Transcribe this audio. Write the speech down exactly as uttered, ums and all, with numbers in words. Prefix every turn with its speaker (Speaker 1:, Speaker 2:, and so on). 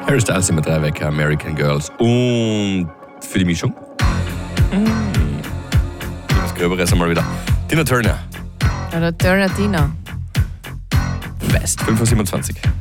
Speaker 1: Harry Styles immer drei Wecker, American Girls. Und für die Mischung? Mm. Was Gröberes einmal wieder. Tina Turner.
Speaker 2: Oder Turner Tina.
Speaker 1: West, fünf Uhr siebenundzwanzig.